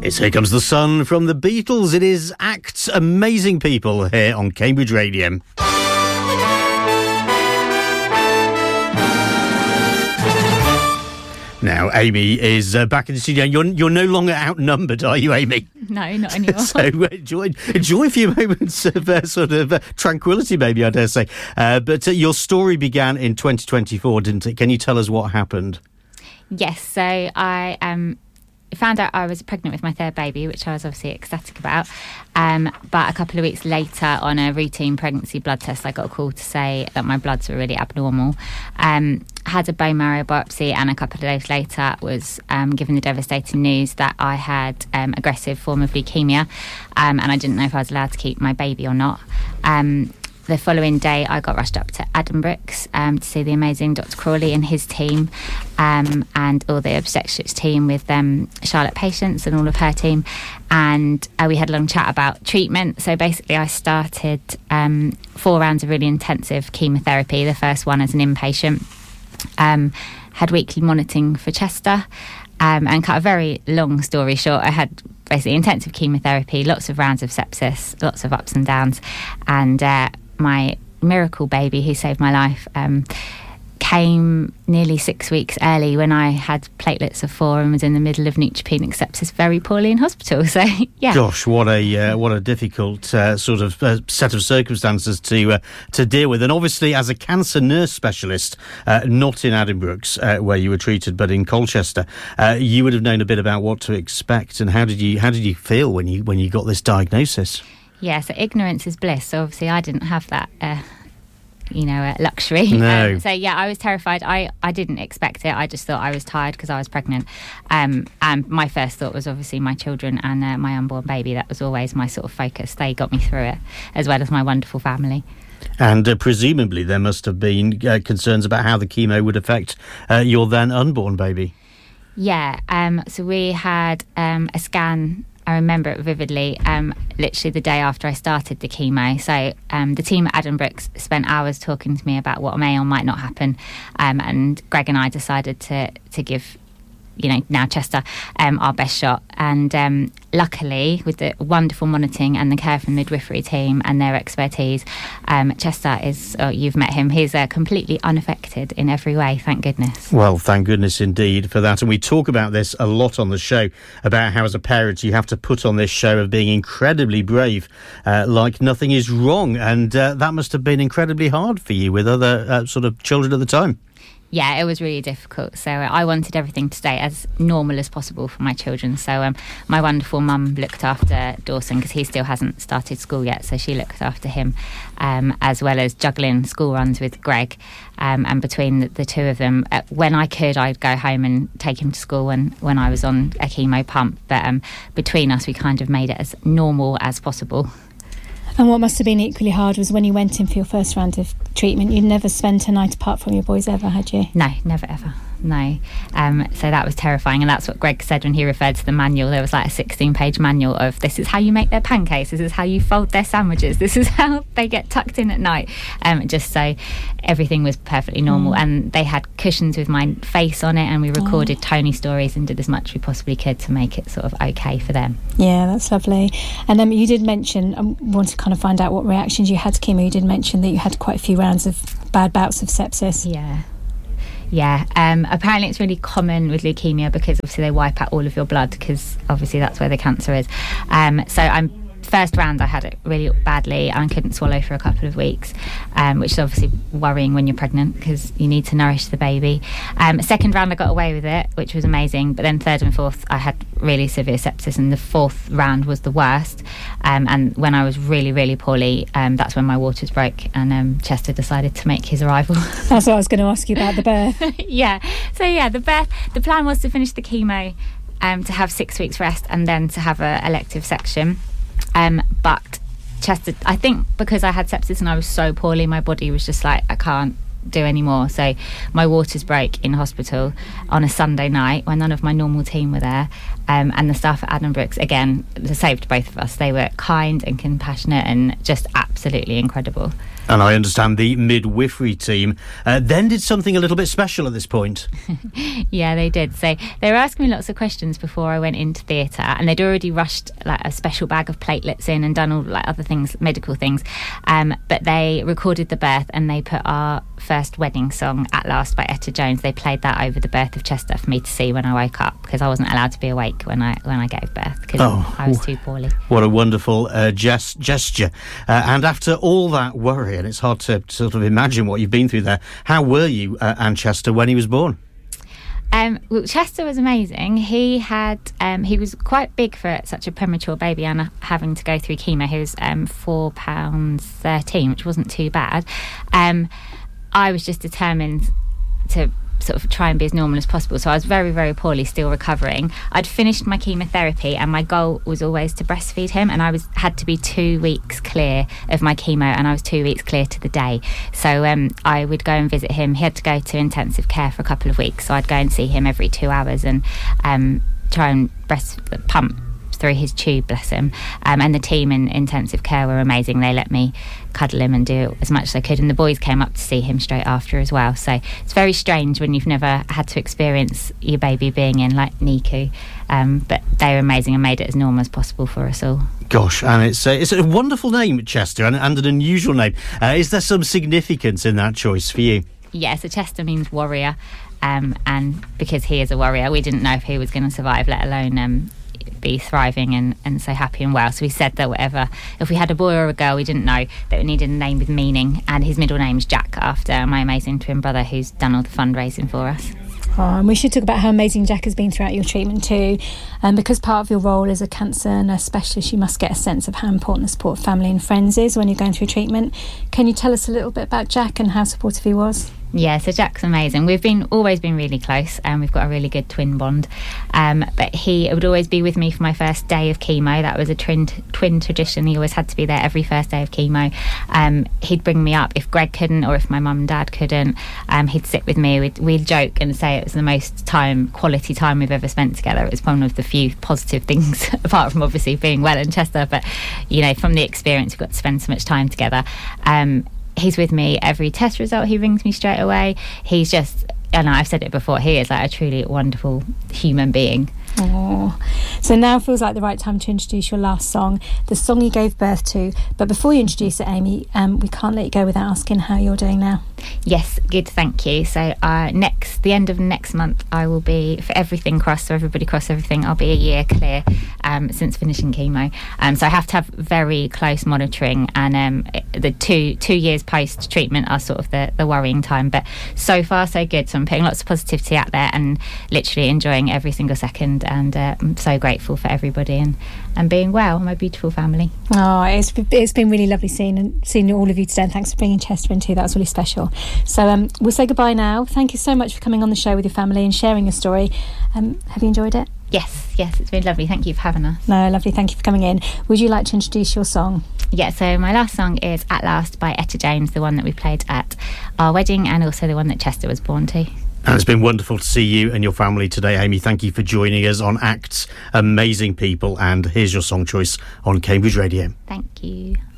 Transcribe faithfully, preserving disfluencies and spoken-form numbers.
It's Here Comes the Sun from the Beatles. It is Acts Amazing People here on Cambridge Radio. Now, Amy is uh, back in the studio. You're you're no longer outnumbered, are you, Amy? No, not anymore. So uh, enjoy, enjoy a few moments of uh, sort of uh, tranquility, maybe, I dare say. Uh, but uh, your story began in twenty twenty-four, didn't it? Can you tell us what happened? Yes, so I um, found out I was pregnant with my third baby, which I was obviously ecstatic about. Um, but a couple of weeks later, on a routine pregnancy blood test, I got a call to say that my bloods were really abnormal. Um, had a bone marrow biopsy, and a couple of days later was um, given the devastating news that I had um, aggressive form of leukemia, um, and I didn't know if I was allowed to keep my baby or not. Um, The following day, I got rushed up to Addenbrooke's um, to see the amazing Doctor Crawley and his team, um, and all the obstetrics team with um, Charlotte Patience and all of her team. And uh, we had a long chat about treatment. So basically, I started um, four rounds of really intensive chemotherapy, the first one as an inpatient. Um, had weekly monitoring for Chester, um, and cut a very long story short, I had basically intensive chemotherapy, lots of rounds of sepsis, lots of ups and downs, and uh, my miracle baby who saved my life um, came nearly six weeks early when I had platelets of four and was in the middle of neutropenic sepsis very poorly in hospital. So, yeah. Gosh, what a uh, what a difficult uh, sort of uh, set of circumstances to uh, to deal with. And obviously, as a cancer nurse specialist, uh, not in Addenbrooke's uh, where you were treated, but in Colchester, uh, you would have known a bit about what to expect. And how did you how did you feel when you when you got this diagnosis? Yeah, so ignorance is bliss. So obviously I didn't have that, uh, you know, uh, luxury. No. Um, so, yeah, I was terrified. I, I didn't expect it. I just thought I was tired because I was pregnant. Um, and my first thought was obviously my children and uh, my unborn baby. That was always my sort of focus. They got me through it, as well as my wonderful family. And uh, presumably there must have been uh, concerns about how the chemo would affect uh, your then unborn baby. Yeah, um, so we had um, a scan. I remember it vividly, um, literally the day after I started the chemo. So um, the team at Addenbrooke's spent hours talking to me about what may or might not happen. Um, and Greg and I decided to, to give, you know, now Chester, um, our best shot. And um, luckily, with the wonderful monitoring and the care from the midwifery team and their expertise, um, Chester is, oh, you've met him, he's uh, completely unaffected in every way, thank goodness. Well, thank goodness indeed for that. And we talk about this a lot on the show, about how as a parent you have to put on this show of being incredibly brave, uh, like nothing is wrong. And uh, that must have been incredibly hard for you with other uh, sort of children at the time. Yeah, it was really difficult. So uh, I wanted everything to stay as normal as possible for my children. So um, my wonderful mum looked after Dawson because he still hasn't started school yet. So she looked after him, um, as well as juggling school runs with Greg. Um, and between the, the two of them, uh, when I could, I'd go home and take him to school when, when I was on a chemo pump. But um, between us, we kind of made it as normal as possible. And what must have been equally hard was when you went in for your first round of treatment, you'd never spent a night apart from your boys ever, had you? No, never ever. No. Um, so that was terrifying. And that's what Greg said when he referred to the manual. There was like a sixteen page manual of this is how you make their pancakes, this is how you fold their sandwiches, this is how they get tucked in at night. Um, just so everything was perfectly normal. Mm. And they had cushions with my face on it, and we recorded oh. Tony stories and did as much as we possibly could to make it sort of okay for them. Yeah, that's lovely. And then um, you did mention, I want to kind of find out what reactions you had to chemo. You did mention that you had quite a few rounds of bad bouts of sepsis. Yeah. Yeah, um, apparently it's really common with leukemia because obviously they wipe out all of your blood because obviously that's where the cancer is. Um, so I'm first round I had it really badly and couldn't swallow for a couple of weeks, um, which is obviously worrying when you're pregnant because you need to nourish the baby. Um, second round I got away with it, which was amazing, but then third and fourth I had really severe sepsis, and the fourth round was the worst. Um, and when I was really, really poorly, um, that's when my waters broke, and um, Chester decided to make his arrival. That's what I was going to ask you about, the birth. Yeah, so yeah, the birth, the plan was to finish the chemo, um, to have six weeks rest, and then to have a elective section. Um, but Chester, I think because I had sepsis and I was so poorly, my body was just like, I can't do anymore. So my waters broke in hospital on a Sunday night when none of my normal team were there, um, and the staff at Addenbrooke's, again, saved both of us. They were kind and compassionate and just absolutely incredible. And I understand the midwifery team uh, then did something a little bit special at this point. Yeah, they did. So they were asking me lots of questions before I went into theatre, and they'd already rushed like a special bag of platelets in and done all like other things, medical things. Um, but they recorded the birth, and they put our first wedding song, At Last by Etta James. They played that over the birth of Chester for me to see when I woke up, because I wasn't allowed to be awake when I when I gave birth because oh, I was too poorly. What a wonderful uh, gest- gesture. Uh, and after all that worry, and it's hard to sort of imagine what you've been through there, how were you uh, and Chester when he was born? Um, well, Chester was amazing. He had um, he was quite big for such a premature baby and having to go through chemo. He was um, four pounds thirteen, which wasn't too bad. Um, I was just determined to sort of try and be as normal as possible. So I was very, very poorly, still recovering. I'd finished my chemotherapy, and my goal was always to breastfeed him. And I was had to be two weeks clear of my chemo, and I was two weeks clear to the day. So um, I would go and visit him. He had to go to intensive care for a couple of weeks, so I'd go and see him every two hours and um, try and breast pump through his tube, bless him. Um, and the team in intensive care were amazing. They let me cuddle him and do as much as I could, and the boys came up to see him straight after as well. So it's very strange when you've never had to experience your baby being in like NICU, um, but they were amazing and made it as normal as possible for us all. Gosh, and it's a, it's a wonderful name, Chester, and, and an unusual name. Uh, is there some significance in that choice for you? Yeah, so Chester means warrior, um, and because he is a warrior, we didn't know if he was going to survive, let alone um, be thriving and, and so happy and well. So we said that whatever, if we had a boy or a girl, we didn't know, that we needed a name with meaning, and his middle name's Jack, after my amazing twin brother who's done all the fundraising for us. Oh, and we should talk about how amazing Jack has been throughout your treatment too. And um, because part of your role as a cancer nurse specialist, you must get a sense of how important the support of family and friends is when you're going through treatment. Can you tell us a little bit about Jack and how supportive he was? Yeah, so Jack's amazing. We've been always been really close, and we've got a really good twin bond. Um, but he would always be with me for my first day of chemo. That was a twin twin tradition. He always had to be there every first day of chemo. Um, he'd bring me up if Greg couldn't, or if my mum and dad couldn't. Um, he'd sit with me. We'd, we'd joke and say it was the most time quality time we've ever spent together. It was one of the few positive things, apart from obviously being well in Chester. But you know, from the experience, we got to spend so much time together. Um, He's with me every test result. He rings me straight away. He's just, and I've said it before, he is like a truly wonderful human being. Oh, so now feels like the right time to introduce your last song, the song you gave birth to. But before you introduce it, Amy, um, we can't let you go without asking how you're doing now. Yes, good, thank you. So uh, next, the end of next month, I will be, for everything crossed, so everybody cross everything, I'll be a year clear um, since finishing chemo. Um, so I have to have very close monitoring, and um, the two two years post treatment are sort of the, the worrying time. But so far, so good. So I'm putting lots of positivity out there and literally enjoying every single second. And uh, I'm so grateful for everybody and, and being well, my beautiful family. Oh, it's, it's been really lovely seeing and seeing all of you today, and thanks for bringing Chester in too. That was really special. So um, we'll say goodbye now. Thank you so much for coming on the show with your family and sharing your story. Um, have you enjoyed it? Yes, yes, it's been lovely. Thank you for having us. No, lovely. Thank you for coming in. Would you like to introduce your song? Yeah, so my last song is At Last by Etta James, the one that we played at our wedding, and also the one that Chester was born to. And it's been wonderful to see you and your family today, Amy. Thank you for joining us on Acts. Amazing people. And here's your song choice on Cambridge Radio. Thank you.